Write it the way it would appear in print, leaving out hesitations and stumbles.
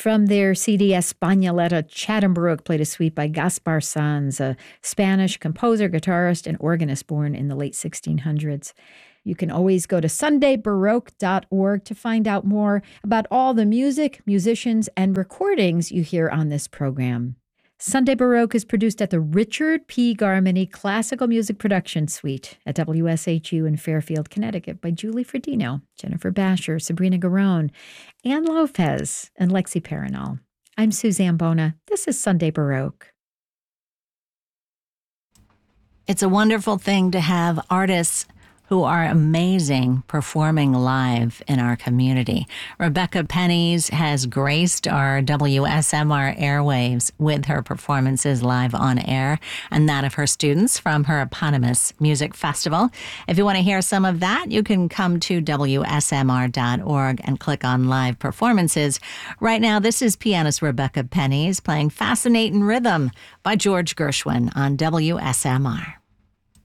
From their CD Españoleta, Chatham Baroque played a suite by Gaspar Sanz, a Spanish composer, guitarist, and organist born in the late 1600s. You can always go to sundaybaroque.org to find out more about all the music, musicians, and recordings you hear on this program. Sunday Baroque is produced at the Richard P. Garmany Classical Music Production Suite at WSHU in Fairfield, Connecticut by Julie Fredino, Jennifer Basher, Sabrina Garone, Ann Lopez, and Lexi Paranol. I'm Suzanne Bona. This is Sunday Baroque. It's a wonderful thing to have artists who are amazing performing live in our community. Rebecca Pennies has graced our WSMR airwaves with her performances live on air and that of her students from her eponymous music festival. If you want to hear some of that, you can come to WSMR.org and click on live performances. Right now, this is pianist Rebecca Pennies playing Fascinating Rhythm by George Gershwin on WSMR.